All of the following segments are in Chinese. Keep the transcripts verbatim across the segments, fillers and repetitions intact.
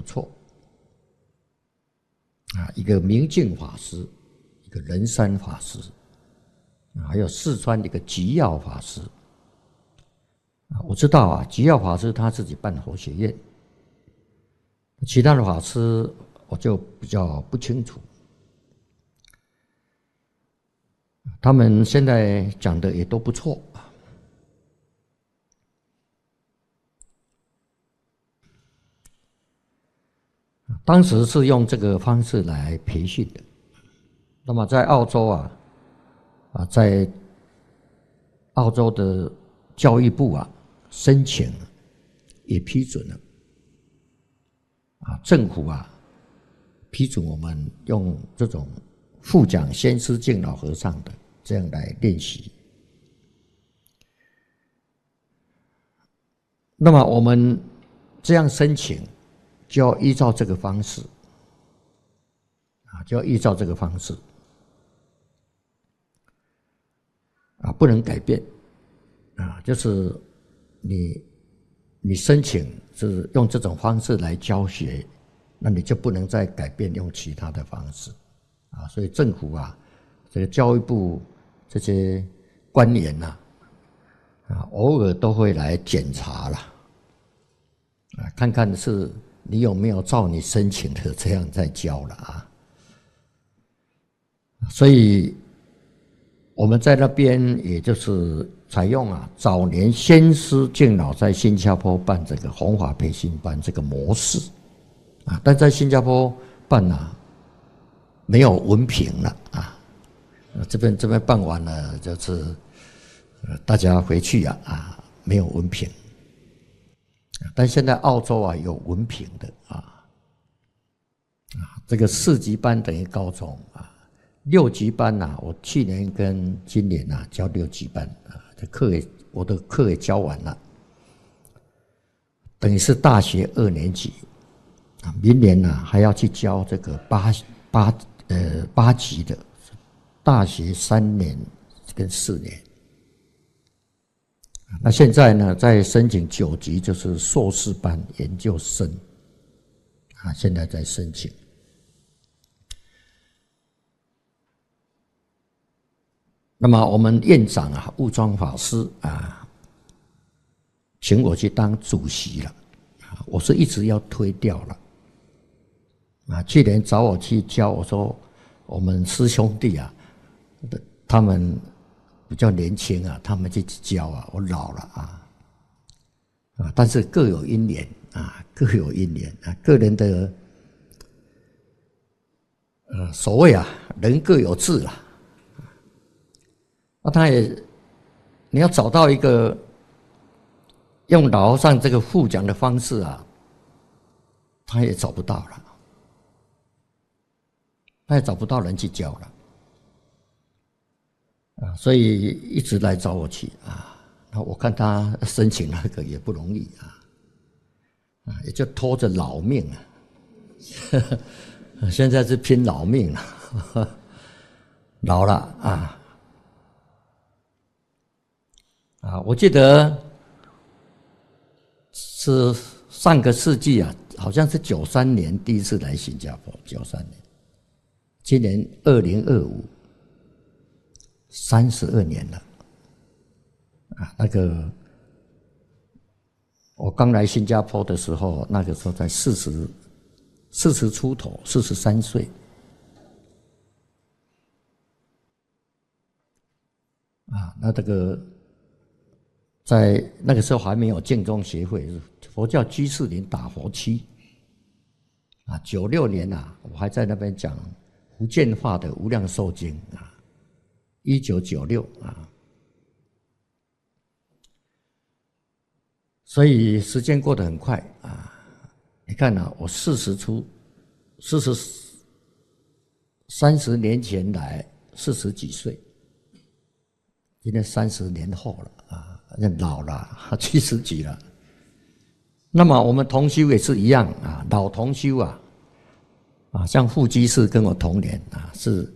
错啊，一个明镜法师，一个仁山法师，还有四川的一个吉耀法师。我知道啊，吉耀法师他自己办佛学院，其他的法师我就比较不清楚。他们现在讲的也都不错。当时是用这个方式来培训的。那么在澳洲啊，啊，在澳洲的教育部啊申请也批准了，啊，政府啊批准我们用这种复讲先师敬老和尚的这样来练习。那么我们这样申请，就要依照这个方式，啊，就要依照这个方式，啊，不能改变，啊，就是你你申请是用这种方式来教学，那你就不能再改变用其他的方式，啊，所以政府啊，这个教育部这些官员呐，啊，偶尔都会来检查啦，啊，看看是你有没有照你申请的这样在教了啊。所以我们在那边也就是采用啊早年先师敬老在新加坡办这个弘法培训班这个模式啊，但在新加坡办啊没有文凭了啊，这边这边办完了就是大家回去啊啊没有文凭，但现在澳洲啊有文凭的啊啊，这个四级班等于高中啊。六级班呐、啊，我去年跟今年呐、啊、教六级班啊，这课也我的课也教完了，等于是大学二年级啊，明年呐、啊、还要去教这个八八呃八级的大学三年跟四年。那现在呢，在申请九级，就是硕士班研究生啊，现在在申请。那么我们院长啊，悟庄法师啊，请我去当主席了，我是一直要推掉了。啊，去年找我去教，我说我们师兄弟啊，他们比较年轻啊，他们去教啊，我老了啊，啊，但是各有因缘啊，各有因缘啊，个人的呃所谓啊，人各有志啦。那他也，你要找到一个用老和尚这个复讲的方式啊，他也找不到了，他也找不到人去教了，啊，所以一直来找我去啊。那我看他申请那个也不容易啊，啊，也就拖着老命啊，现在是拼老命了，老了啊。啊，我记得是上个世纪啊，好像是九三年第一次来新加坡，九三年，今年二零二五，三十二年了。啊，那个我刚来新加坡的时候，那个时候才四十四十出头，四十三岁。啊，那这个。在那个时候还没有净宗协会，佛教居士林打佛区啊。九六年啊，我还在那边讲福建话的《无量寿经》啊。一九九六啊，所以时间过得很快啊。你看啊，我四十出，四十三十年前来，四十几岁，今天三十年后了啊。老了，七十几了。那么我们同修也是一样啊，老同修啊，啊，像副居士跟我同年啊，是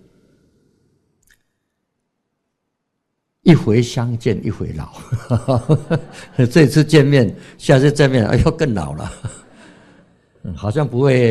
一回相见一回老。这次见面，下次见面，哎呦更老了。 好像不会